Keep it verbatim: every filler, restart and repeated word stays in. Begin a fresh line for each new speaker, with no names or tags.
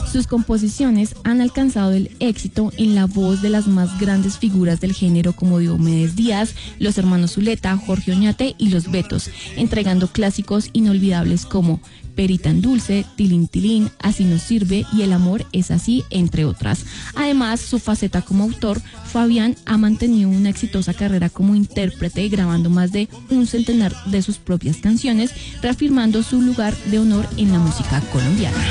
Sus composiciones han alcanzado el éxito en la voz de las más grandes figuras del género como Diomedes Díaz, los hermanos Zuleta, Jorge Oñate y Los Betos, entregando clásicos inolvidables como Perita en Dulce, Tilín Tilín, Así nos sirve y El amor es así, entre otras. Además, su faceta como autor, Fabián ha mantenido una exitosa carrera como intérprete, grabando más de un centenar de sus propias canciones, reafirmando su lugar de honor en la música colombiana.